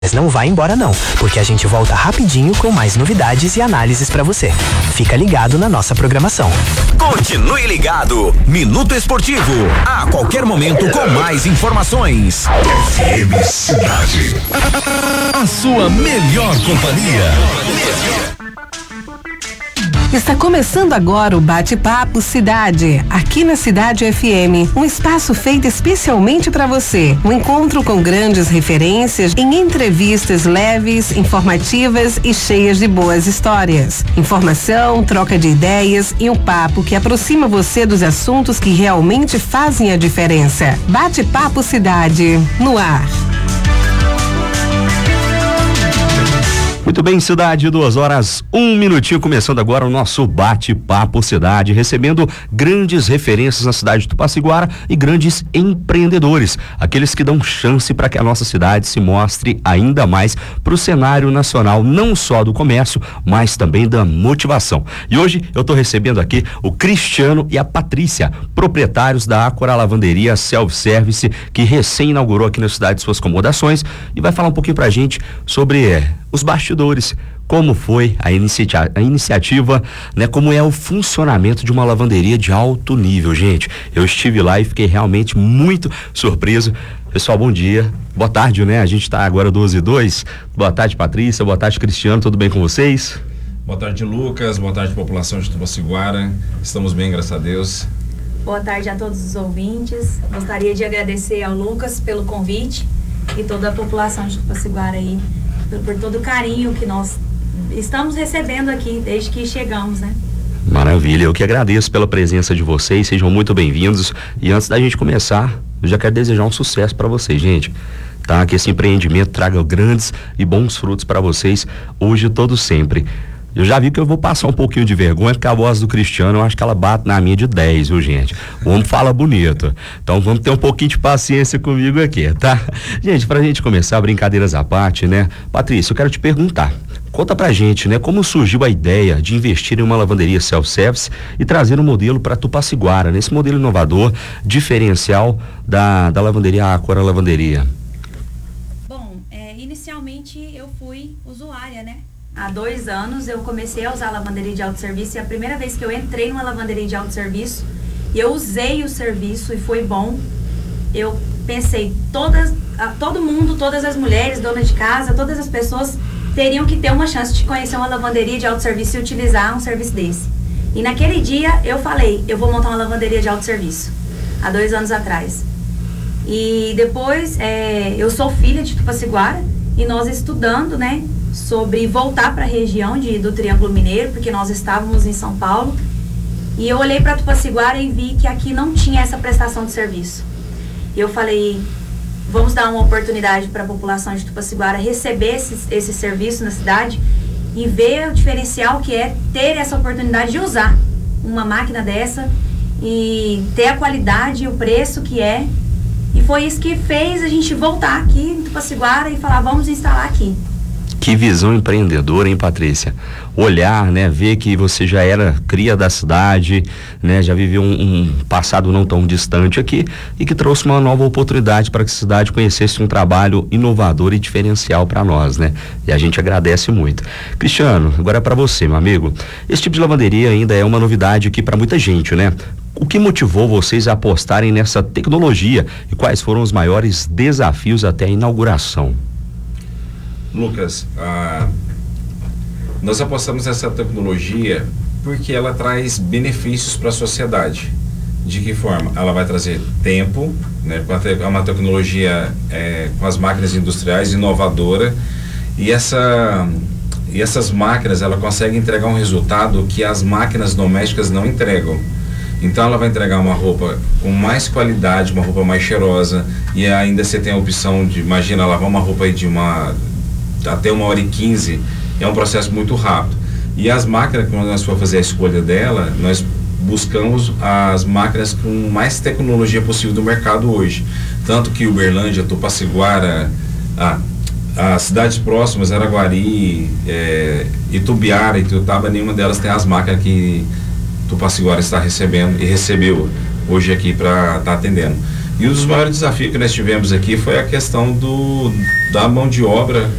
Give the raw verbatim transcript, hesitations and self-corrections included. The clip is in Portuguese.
Mas não vai embora não, porque a gente volta rapidinho com mais novidades e análises pra você. Fica ligado na nossa programação. Continue ligado. Minuto Esportivo. A qualquer momento com mais informações. F M Cidade. A sua melhor companhia. Está começando agora o Bate-Papo Cidade, aqui na Cidade F M, um espaço feito especialmente para você. Um encontro com grandes referências em entrevistas leves, informativas e cheias de boas histórias. Informação, troca de ideias e um papo que aproxima você dos assuntos que realmente fazem a diferença. Bate-Papo Cidade, no ar. Muito bem, Cidade, duas horas, um minutinho, começando agora o nosso Bate-Papo Cidade, recebendo grandes referências na cidade de Tupaciguara e grandes empreendedores, aqueles que dão chance para que a nossa cidade se mostre ainda mais para o cenário nacional, não só do comércio, mas também da motivação. E hoje eu estou recebendo aqui o Cristiano e a Patrícia, proprietários da Ácora Lavanderia Self-Service, que recém inaugurou aqui na cidade suas acomodações, e vai falar um pouquinho pra gente sobre é, os bastidores, como foi a, inicia- a iniciativa, né? Como é o funcionamento de uma lavanderia de alto nível, gente. Eu estive lá e fiquei realmente muito surpreso. Pessoal, bom dia, boa tarde, né? A gente tá agora doze e dois. Boa tarde, Patrícia, boa tarde, Cristiano, tudo bem com vocês? Boa tarde, Lucas, boa tarde, população de Tupaciguara. Estamos bem, graças a Deus. Boa tarde a todos os ouvintes. Gostaria de agradecer ao Lucas pelo convite e toda a população de Tupaciguara aí por, por todo o carinho que nós estamos recebendo aqui desde que chegamos, né? Maravilha, eu que agradeço pela presença de vocês, sejam muito bem-vindos. E antes da gente começar, eu já quero desejar um sucesso para vocês, gente. Tá? Que esse empreendimento traga grandes e bons frutos para vocês, hoje, todo sempre. Eu já vi que eu vou passar um pouquinho de vergonha, porque a voz do Cristiano, eu acho que ela bate na minha de dez, viu, gente? O homem fala bonito. Então vamos ter um pouquinho de paciência comigo aqui, tá? Gente, pra gente começar, brincadeiras à parte, né? Patrícia, eu quero te perguntar. Conta pra gente, né? Como surgiu a ideia de investir em uma lavanderia self-service e trazer um modelo para Tupaciguara, nesse modelo inovador, diferencial da, da lavanderia Ácora Lavanderia? Bom, é, inicialmente eu fui usuária, né? Há dois anos eu comecei a usar a lavanderia de autosserviço e a primeira vez que eu entrei numa lavanderia de autosserviço e eu usei o serviço e foi bom, eu pensei, todas, todo mundo, todas as mulheres, donas de casa, todas as pessoas teriam que ter uma chance de conhecer uma lavanderia de autosserviço e utilizar um serviço desse. E naquele dia eu falei, eu vou montar uma lavanderia de autosserviço, há dois anos atrás. E depois, é, eu sou filha de Tupaciguara e nós estudando, né, sobre voltar para a região de, do Triângulo Mineiro, porque nós estávamos em São Paulo, e eu olhei para Tupaciguara e vi que aqui não tinha essa prestação de serviço. E eu falei, vamos dar uma oportunidade para a população de Tupaciguara receber esse, esse serviço na cidade e ver o diferencial que é ter essa oportunidade de usar uma máquina dessa e ter a qualidade e o preço que é. E foi isso que fez a gente voltar aqui em Tupaciguara e falar, vamos instalar aqui. Que visão empreendedora, hein, Patrícia? Olhar, né, ver que você já era cria da cidade, né, já viveu um, um passado não tão distante aqui e que trouxe uma nova oportunidade para que a cidade conhecesse um trabalho inovador e diferencial para nós, né? E a gente agradece muito. Cristiano, agora é para você, meu amigo. Esse tipo de lavanderia ainda é uma novidade aqui para muita gente, né? O que motivou vocês a apostarem nessa tecnologia e quais foram os maiores desafios até a inauguração? Lucas, ah, nós apostamos nessa tecnologia porque ela traz benefícios para a sociedade. De que forma? Ela vai trazer tempo, né? É uma tecnologia é, com as máquinas industriais, inovadora, e, essa, e essas máquinas ela consegue entregar um resultado que as máquinas domésticas não entregam. Então ela vai entregar uma roupa com mais qualidade, uma roupa mais cheirosa, e ainda você tem a opção de, imagina, lavar uma roupa aí de uma até uma hora e quinze, é um processo muito rápido. E as máquinas, quando nós for fazer a escolha dela, nós buscamos as máquinas com mais tecnologia possível do mercado hoje. Tanto que Uberlândia, Tupaciguara, ah, as cidades próximas, Araguari, é, Itubiara, Ituiutaba, nenhuma delas tem as máquinas que Tupaciguara está recebendo e recebeu hoje aqui para estar tá atendendo. E um dos maiores desafios que nós tivemos aqui foi a questão do, da mão de obra